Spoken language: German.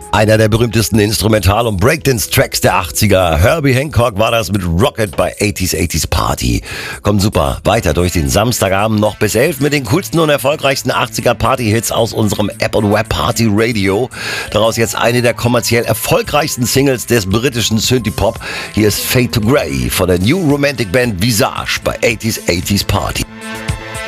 Einer der berühmtesten Instrumental- und Breakdance-Tracks der 80er. Herbie Hancock war das mit Rocket bei 80s Party. Kommt super weiter durch den Samstagabend noch bis 11 mit den coolsten und erfolgreichsten 80er Party-Hits aus unserem App- und Web-Party Radio. Daraus jetzt eine der kommerziell erfolgreichsten Singles des britischen Synthie-Pop. Hier ist Fade to Grey von der New Romantic Band Visage bei 80s Party.